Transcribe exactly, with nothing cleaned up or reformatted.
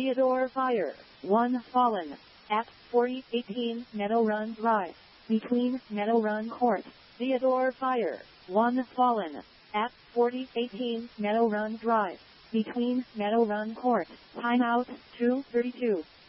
Theodore Fire, one fallen. At forty eighteen Meadow Run Drive, between Meadow Run Court. Theodore Fire, one fallen. At forty eighteen Meadow Run Drive, between Meadow Run Court. Timeout, two thirty-two.